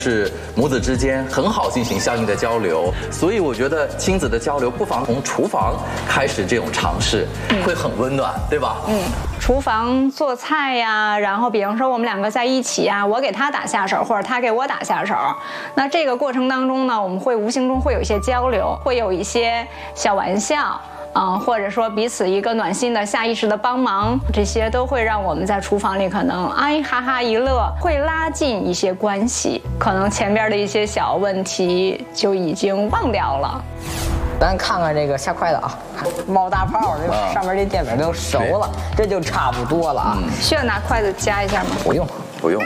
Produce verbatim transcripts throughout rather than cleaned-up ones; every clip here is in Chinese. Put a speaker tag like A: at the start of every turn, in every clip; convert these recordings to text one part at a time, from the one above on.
A: 是母子之间很好进行相应的交流，所以我觉得亲子的交流不妨从厨房开始这种尝试，嗯、会很温暖，对吧？
B: 嗯，厨房做菜呀，然后比方说我们两个在一起呀，我给他打下手，或者他给我打下手，那这个过程当中呢，我们会无形中会有一些交流，会有一些小玩笑。嗯，或者说彼此一个暖心的下意识的帮忙，这些都会让我们在厨房里可能哎哈哈一乐，会拉近一些关系，可能前边的一些小问题就已经忘掉了。
C: 咱看看这个下筷子啊，冒大泡，这个上面这淀粉都熟了，这就差不多了啊。
B: 嗯、需要拿筷子夹一下吗？
C: 不用，
A: 不用。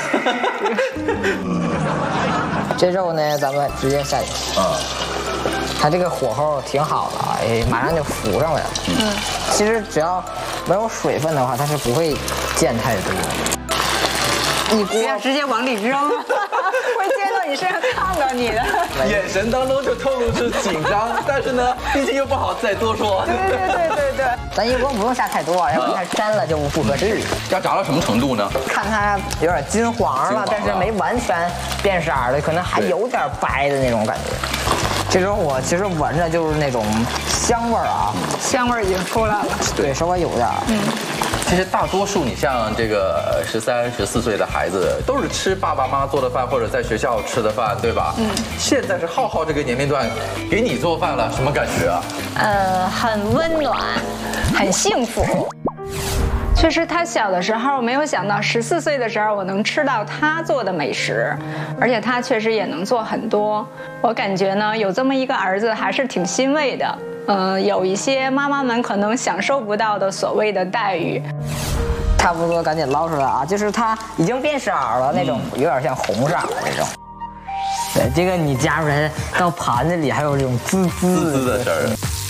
C: 这肉呢，咱们直接下进去。啊。它这个火候挺好的啊，哎，马上就浮上来了。嗯，其实只要没有水分的话，它是不会溅太多的。一锅
B: 不要直接往里扔，会溅到你身上，烫到你的。
A: 眼神当中就透露出紧张，但是呢，毕竟又不好再多说。
B: 对对对对对。
C: 咱一锅不用下太多，要不太粘了就不合适。
A: 要炸到什么程度呢？
C: 看它有点金黄了，但是没完全变色的，可能还有点白的那种感觉。这种我其实闻着就是那种香味儿啊，
B: 香味儿已经出来了。
C: 对，稍微有点。嗯，
A: 其实大多数你像这个十三、十四岁的孩子，都是吃爸爸妈妈做的饭或者在学校吃的饭，对吧？嗯。现在是浩浩这个年龄段，给你做饭了，什么感觉啊？
B: 呃，很温暖，很幸福。确实，他小的时候没有想到，十四岁的时候我能吃到他做的美食，而且他确实也能做很多。我感觉呢，有这么一个儿子还是挺欣慰的。嗯、呃，有一些妈妈们可能享受不到的所谓的待遇。
C: 差不多，赶紧捞出来啊！就是它已经变色了，那种有点像红色的那种。对，这个你加出来到盘子里还有这种滋滋
A: 滋的声儿。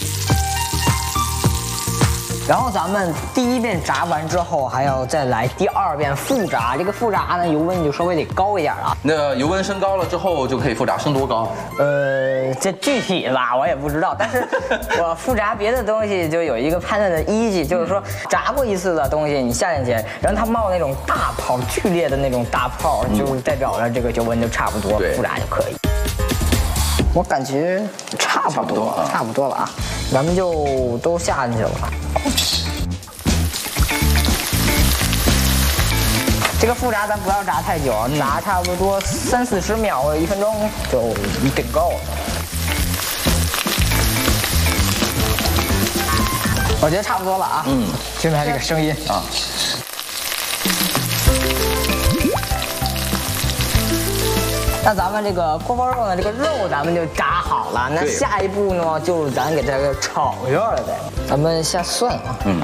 C: 然后咱们第一遍炸完之后，还要再来第二遍复炸。这个复炸呢，油温就稍微得高一点啊。
A: 那油温升高了之后就可以复炸，升多高？
C: 呃，这具体吧我也不知道，但是我复炸别的东西就有一个判断的依据，就是说炸过一次的东西你下进去，然后它冒那种大泡，剧烈的那种大泡，就代表了这个油温就差不多，复炸就可以。我感觉差不多，差不多了啊，咱们就都下进去了。这个复炸咱不要炸太久，炸差不多三四十秒或者一分钟就顶够了。我觉得差不多了啊。嗯，听听它这个声音啊。那咱们这个锅包肉呢，这个肉咱们就炸好了。那下一步呢，就是咱给它给炒一下了呗。咱们下蒜啊。嗯。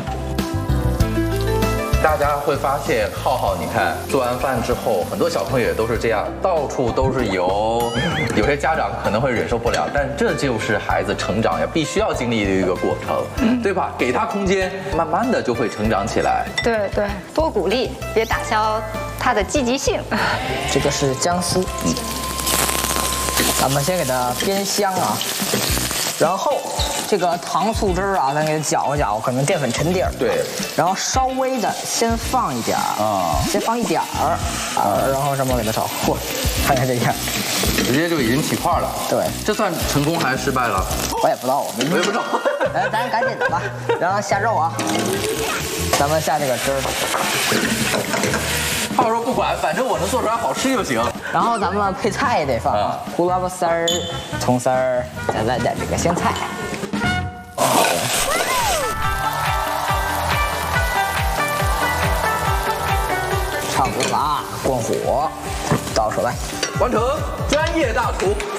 A: 大家会发现，浩浩，你看做完饭之后，很多小朋友也都是这样，到处都是油。有些家长可能会忍受不了，但这就是孩子成长呀必须要经历的一个过程，对吧？给他空间，慢慢的就会成长起来。
B: 对对，多鼓励，别打消他的积极性。
C: 这个是姜丝，嗯，咱们先给它煸香啊，然后这个糖醋汁儿啊，咱给它搅和搅和，可能淀粉沉底儿。
A: 对。
C: 然后稍微的先放一点儿啊，先放一点儿啊，然后什么给它炒。嚯，看看这样，
A: 直接就已经起块了。对，这算成功还是失败了？
C: 我也不知道，我没
A: 我也不知道。
C: 来，咱赶紧的吧，然后下肉啊，咱们下这个汁儿。
A: 浩说不管，反正我能做出来好吃就行。
C: 然后咱们配菜也得放啊，胡萝卜丝儿、葱丝儿，再来点这个香菜。差不多了啊，关火，倒出来，
A: 完成专业大厨